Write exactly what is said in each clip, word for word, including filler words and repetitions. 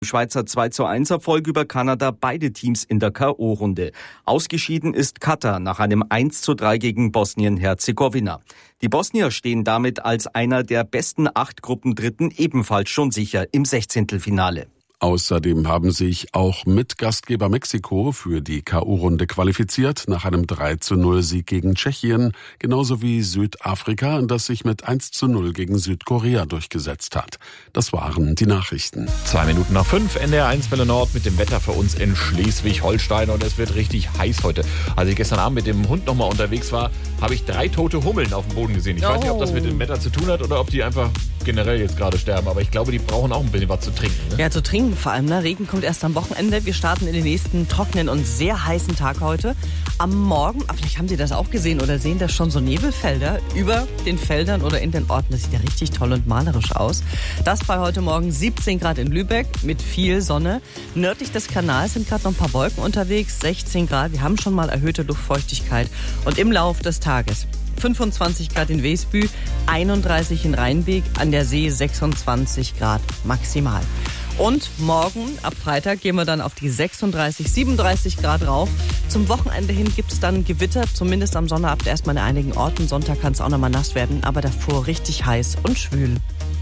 Schweizer zwei zu eins Erfolg über Kanada beide Teams in der K O-Runde. Ausgeschieden ist Katar nach einem eins zu drei gegen Bosnien-Herzegowina. Die Bosnier stehen damit als einer der besten acht Gruppendritten ebenfalls schon sicher im Sechzehntelfinale. Außerdem haben sich auch Mitgastgeber Mexiko für die K O-Runde qualifiziert, nach einem drei zu null Sieg gegen Tschechien, genauso wie Südafrika, das sich mit eins zu null gegen Südkorea durchgesetzt hat. Das waren die Nachrichten. Zwei Minuten nach fünf, N D R eins Welle Nord mit dem Wetter für uns in Schleswig-Holstein und es wird richtig heiß heute. Als ich gestern Abend mit dem Hund nochmal unterwegs war, habe ich drei tote Hummeln auf dem Boden gesehen. Ich oh. weiß nicht, ob das mit dem Wetter zu tun hat oder ob die einfach generell jetzt gerade sterben, aber ich glaube, die brauchen auch ein bisschen was zu trinken. Ne? Ja, zu trinken vor allem. Ne? Regen kommt erst am Wochenende. Wir starten in den nächsten trockenen und sehr heißen Tag heute. Am Morgen, vielleicht haben Sie das auch gesehen oder sehen das schon, so Nebelfelder über den Feldern oder in den Orten. Das sieht ja richtig toll und malerisch aus. Das bei heute Morgen siebzehn Grad in Lübeck mit viel Sonne. Nördlich des Kanals sind gerade noch ein paar Wolken unterwegs, sechzehn Grad. Wir haben schon mal erhöhte Luftfeuchtigkeit. Und im Lauf des Tages fünfundzwanzig Grad in Wesbü, einunddreißig in Rheinbeek, an der See sechsundzwanzig Grad maximal. Und morgen, ab Freitag, gehen wir dann auf die sechsunddreißig, siebenunddreißig Grad rauf. Zum Wochenende hin gibt es dann Gewitter, zumindest am Sonnabend erstmal in einigen Orten. Sonntag kann es auch nochmal nass werden, aber davor richtig heiß und schwül.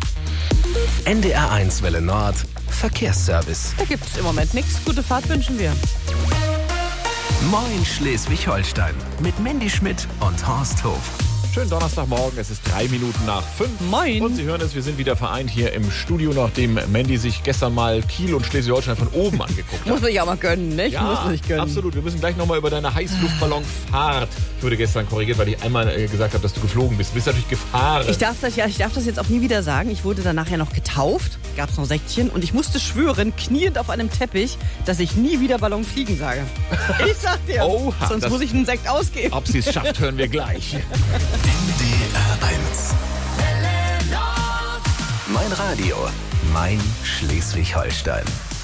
N D R eins Welle Nord, Verkehrsservice. Da gibt es im Moment nichts. Gute Fahrt wünschen wir. Moin Schleswig-Holstein mit Mandy Schmidt und Horst Hof. Schönen Donnerstagmorgen, es ist drei Minuten nach fünf. Moin. Und Sie hören es, wir sind wieder vereint hier im Studio, nachdem Mandy sich gestern mal Kiel und Schleswig-Holstein von oben angeguckt hat. Muss man sich auch mal gönnen, ne? Ja, muss man sich gönnen. Absolut. Wir müssen gleich nochmal über deine Heißluftballonfahrt. Ich wurde gestern korrigiert, weil ich einmal gesagt habe, dass du geflogen bist. Du bist natürlich gefahren. Ich darf das, ja, ich darf das jetzt auch nie wieder sagen. Ich wurde danach ja noch getauft, gab es noch Säckchen und ich musste schwören, kniend auf einem Teppich, dass ich nie wieder Ballon fliegen sage. Ich sag dir, Oha, sonst muss ich einen Sekt ausgeben. Ob sie es schafft, hören wir gleich. N D R eins. Mein Radio, mein Schleswig-Holstein.